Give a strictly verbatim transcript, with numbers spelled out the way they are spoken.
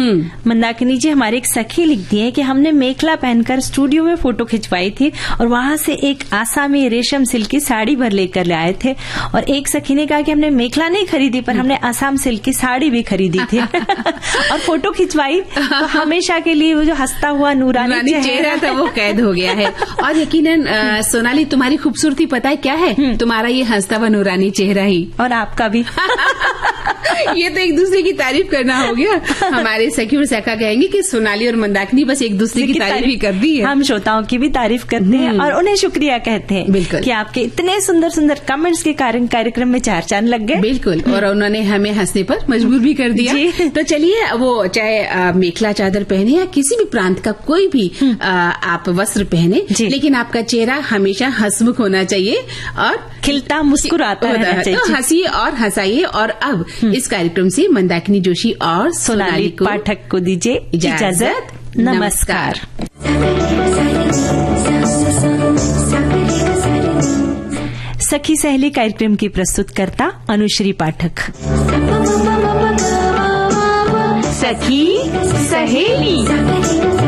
मंदाकिनी जी, हमारे एक सखी लिखती है कि हमने मेखला पहनकर स्टूडियो में फोटो खिंचवाई थी और वहां से एक आसामी रेशम सिल्क की साड़ी भर लेकर आए थे। और एक सखी ने कहा कि हमने मेखला नहीं खरीदी पर हमने आसाम सिल्क की साड़ी भी खरीदी थी और फोटो खिंचवाई, तो हमेशा के लिए वो जो हंसता हुआ नूरानी चेहरा था वो कैद हो गया है। और यकीनन सोनाली, तुम्हारी खूबसूरती पता है क्या है? तुम्हारा ये हंसता हुआ नूरानी चेहरा ही, और आपका भी। ये तो एक दूसरे की तारीफ करना हो गया। हमारे सखी और सखा कहेंगे कि सोनाली और मंदाकिनी बस एक दूसरे की तारीफ ही कर दी है। हम श्रोताओं की भी तारीफ करते हैं और उन्हें शुक्रिया कहते हैं। बिल्कुल, कि आपके इतने सुंदर सुंदर कमेंट्स के कारण कार्यक्रम में चार चांद लग गए। बिल्कुल, और उन्होंने हमें हंसने पर मजबूर भी कर दिया। तो चलिए, वो चाहे मेखला चादर पहने या किसी भी प्रांत का कोई भी आ, आप वस्त्र पहने, लेकिन आपका चेहरा हमेशा हंसमुख होना चाहिए और खिलता मुस्कुराता रहना चाहिए। तो हंसिए और हंसाइए। और अब इस कार्यक्रम से मंदाकिनी जोशी और सोनाली पाठक को दीजिए इजाजत। नमस्कार। सखी सहेली कार्यक्रम की प्रस्तुतकर्ता अनुश्री पाठक। सखी सहेली।